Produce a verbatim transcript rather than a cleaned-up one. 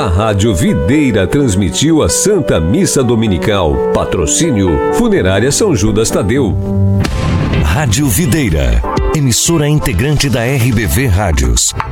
A Rádio Videira transmitiu a Santa Missa Dominical. Patrocínio Funerária São Judas Tadeu. Rádio Videira, emissora integrante da R B V Rádios.